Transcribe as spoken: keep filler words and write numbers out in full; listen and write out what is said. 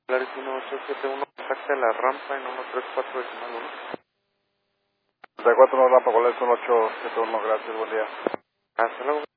Claro, uno ocho siete uno, contacta la rampa en uno tres cuatro decimal uno. treinta y cuatro no rampa, ¿cuál es? uno ocho siete uno, gracias, buen día. Hasta luego.